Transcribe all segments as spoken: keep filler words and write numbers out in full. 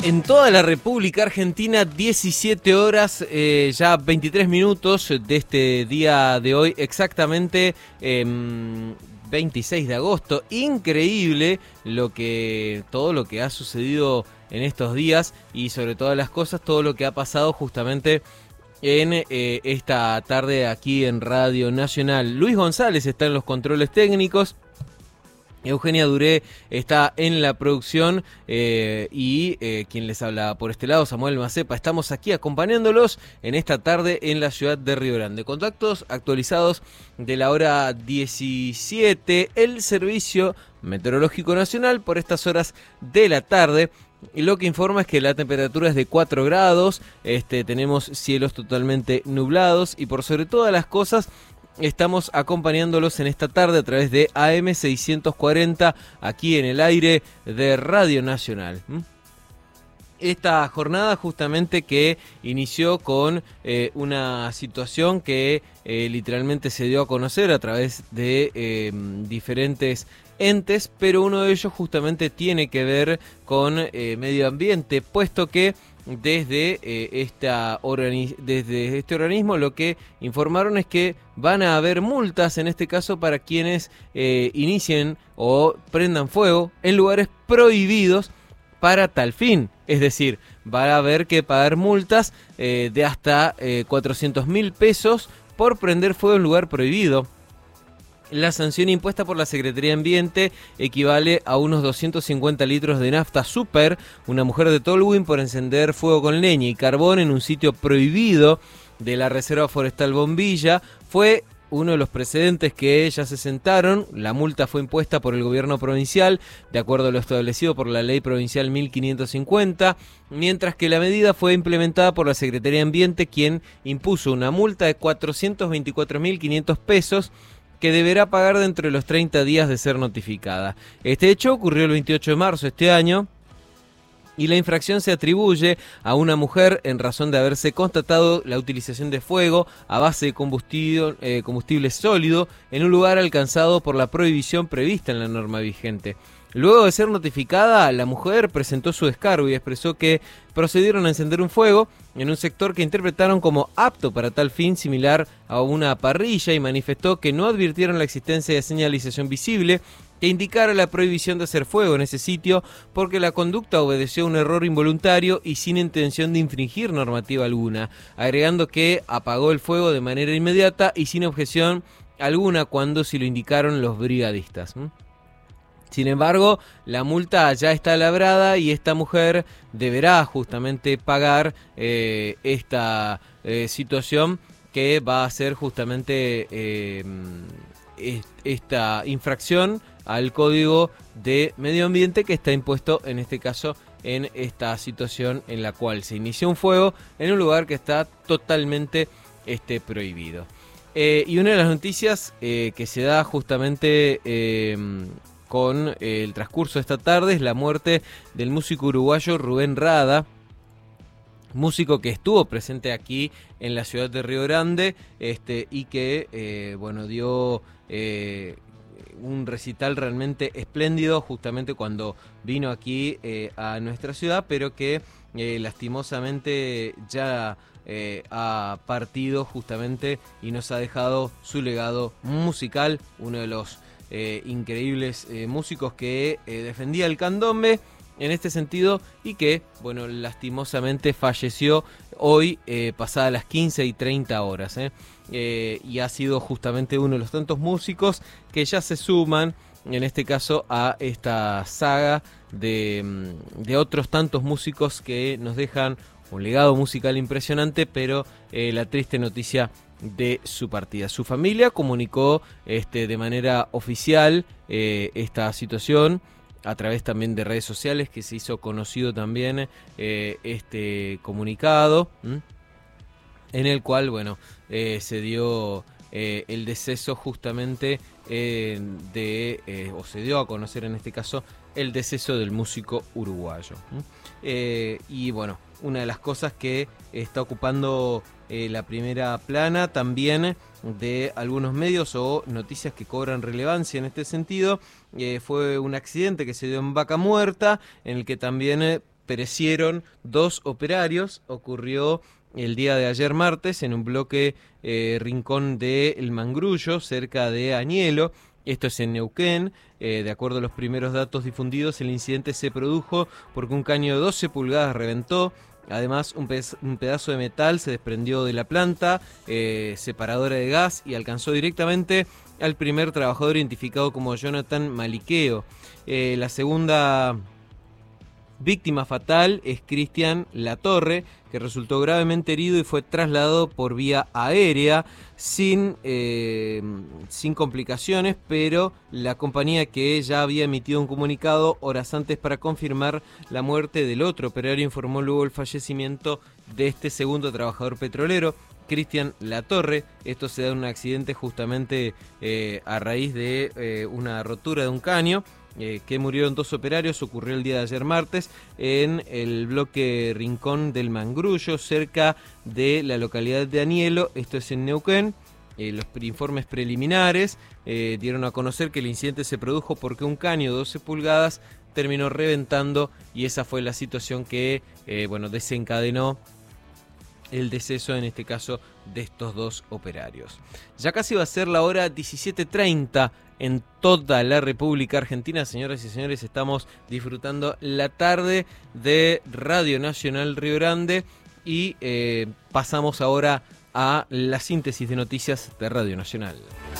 En toda la República Argentina, diecisiete horas, eh, ya veintitrés minutos de este día de hoy, exactamente eh, veintiséis de agosto. Increíble lo que todo lo que ha sucedido en estos días y sobre todas las cosas, todo lo que ha pasado justamente en eh, esta tarde aquí en Radio Nacional. Luis González está en los controles técnicos. Eugenia Duré está en la producción eh, y eh, quien les habla por este lado, Samuel Macepa. Estamos aquí acompañándolos en esta tarde en la ciudad de Río Grande. Contactos actualizados de la hora diecisiete, el Servicio Meteorológico Nacional por estas horas de la tarde. Y lo que informa es que la temperatura es de cuatro grados, este, tenemos cielos totalmente nublados y por sobre todas las cosas estamos acompañándolos en esta tarde a través de A M seiscientos cuarenta aquí en el aire de Radio Nacional. Esta jornada justamente que inició con eh, una situación que eh, literalmente se dio a conocer a través de eh, diferentes entes, pero uno de ellos justamente tiene que ver con eh, medio ambiente, puesto que Desde, eh, esta organi- desde este organismo lo que informaron es que van a haber multas, en este caso para quienes eh, inicien o prendan fuego en lugares prohibidos para tal fin. Es decir, va a haber que pagar multas eh, de hasta eh, cuatrocientos mil pesos por prender fuego en lugar prohibido. La sanción impuesta por la Secretaría de Ambiente equivale a unos doscientos cincuenta litros de nafta super. Una mujer de Tolwyn por encender fuego con leña y carbón en un sitio prohibido de la Reserva Forestal Bombilla fue uno de los precedentes que ya se sentaron. La multa fue impuesta por el gobierno provincial, de acuerdo a lo establecido por la ley provincial mil quinientos cincuenta, mientras que la medida fue implementada por la Secretaría de Ambiente, quien impuso una multa de cuatrocientos veinticuatro mil quinientos pesos, que deberá pagar dentro de los treinta días de ser notificada. Este hecho ocurrió el veintiocho de marzo de este año y la infracción se atribuye a una mujer en razón de haberse constatado la utilización de fuego a base de combustible, eh, combustible sólido en un lugar alcanzado por la prohibición prevista en la norma vigente. Luego de ser notificada, la mujer presentó su descargo y expresó que procedieron a encender un fuego en un sector que interpretaron como apto para tal fin, similar a una parrilla, y manifestó que no advirtieron la existencia de señalización visible que indicara la prohibición de hacer fuego en ese sitio, porque la conducta obedeció a un error involuntario y sin intención de infringir normativa alguna, agregando que apagó el fuego de manera inmediata y sin objeción alguna cuando se lo indicaron los brigadistas. Sin embargo, la multa ya está labrada y esta mujer deberá justamente pagar eh, esta eh, situación que va a ser justamente eh, esta infracción al Código de Medio Ambiente que está impuesto en este caso en esta situación en la cual se inició un fuego en un lugar que está totalmente este, prohibido. Eh, y una de las noticias eh, que se da justamente Eh, con el transcurso de esta tarde es la muerte del músico uruguayo Rubén Rada, músico que estuvo presente aquí en la ciudad de Río Grande este, y que eh, bueno dio eh, un recital realmente espléndido justamente cuando vino aquí eh, a nuestra ciudad, pero que eh, lastimosamente ya eh, ha partido justamente y nos ha dejado su legado musical, uno de los Eh, increíbles eh, músicos que eh, defendía el candombe en este sentido y que, bueno, lastimosamente falleció hoy eh, pasadas las quince y treinta horas eh. Eh, y ha sido justamente uno de los tantos músicos que ya se suman en este caso a esta saga de, de otros tantos músicos que nos dejan un legado musical impresionante, pero eh, la triste noticia de su partida. Su familia comunicó este, de manera oficial eh, esta situación a través también de redes sociales, que se hizo conocido también eh, este comunicado, ¿m? en el cual bueno eh, se dio eh, el deceso justamente eh, de eh, o se dio a conocer en este caso el deceso del músico uruguayo. Eh, y bueno, una de las cosas que está ocupando eh, la primera plana también de algunos medios o noticias que cobran relevancia en este sentido, eh, fue un accidente que se dio en Vaca Muerta, en el que también eh, perecieron dos operarios. Ocurrió el día de ayer martes en un bloque eh, Rincón de El Mangrullo, cerca de Añelo. Esto es en Neuquén. Eh, de acuerdo a los primeros datos difundidos, el incidente se produjo porque un caño de doce pulgadas reventó. Además, un, pe un pedazo de metal se desprendió de la planta eh, separadora de gas y alcanzó directamente al primer trabajador identificado como Jonathan Maliqueo. Eh, la segunda víctima fatal es Cristian Latorre, que resultó gravemente herido y fue trasladado por vía aérea sin, eh, sin complicaciones, pero la compañía, que ya había emitido un comunicado horas antes para confirmar la muerte del otro operario, informó luego el fallecimiento de este segundo trabajador petrolero, Cristian Latorre. Esto se da en un accidente justamente eh, a raíz de eh, una rotura de un caño. Eh, que murieron dos operarios. Ocurrió el día de ayer martes en el bloque Rincón del Mangrullo, cerca de la localidad de Añelo. Esto es en Neuquén. Eh, los informes preliminares eh, dieron a conocer que el incidente se produjo porque un caño de doce pulgadas terminó reventando, y esa fue la situación que eh, bueno, desencadenó el deceso, en este caso, de estos dos operarios. Ya casi va a ser la hora diecisiete treinta en toda la República Argentina. Señoras y señores, estamos disfrutando la tarde de Radio Nacional Río Grande y eh, pasamos ahora a la síntesis de noticias de Radio Nacional.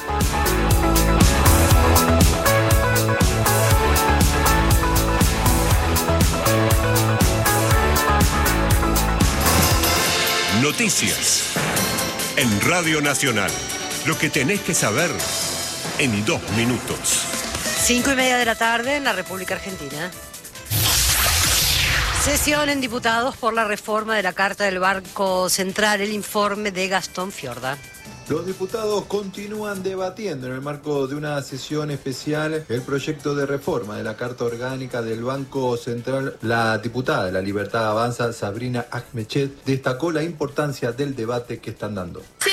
Noticias en Radio Nacional. Lo que tenés que saber en dos minutos. Cinco y media de la tarde en la República Argentina. Sesión en diputados por la reforma de la Carta del Banco Central. El informe de Gastón Fiorda. Los diputados continúan debatiendo en el marco de una sesión especial el proyecto de reforma de la Carta Orgánica del Banco Central. La diputada de La Libertad Avanza, Sabrina Ahmechet, destacó la importancia del debate que están dando. Sí,